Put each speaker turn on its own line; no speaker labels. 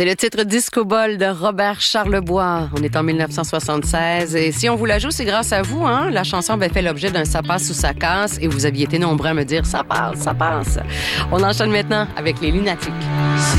C'est le titre Disco Ball de Robert Charlebois. On est en 1976 et si on vous la joue, c'est grâce à vous. Hein? La chanson avait fait l'objet d'un ça passe ou ça casse et vous aviez été nombreux à me dire ça passe, ça passe. On enchaîne maintenant avec les Lunatiques.